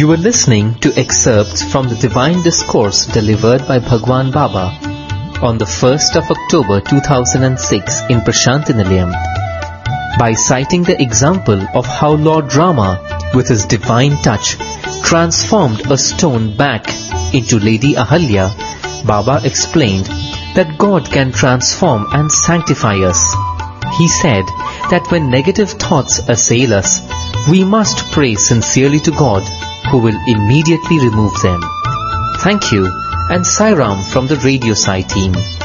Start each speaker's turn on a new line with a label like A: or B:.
A: You were listening to excerpts from the Divine Discourse delivered by Bhagwan Baba on the 1st of October 2006 in Prashantinilayam. By citing the example of how Lord Rama, with his divine touch, transformed a stone back into Lady Ahalya, Baba explained that God can transform and sanctify us. He said that when negative thoughts assail us, we must pray sincerely to God, who will immediately remove them. Thank you, and Sai Ram from the Radio Sai team.